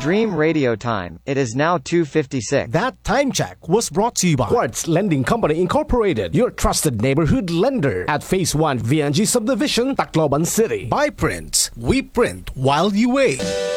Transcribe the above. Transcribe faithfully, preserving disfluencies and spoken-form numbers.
Dream Radio Time. It is now two fifty-six. That time check was brought to you by Quartz Lending Company Incorporated, your trusted neighborhood lender at Phase one V N G Subdivision, Tacloban City. By Print. We print while you wait.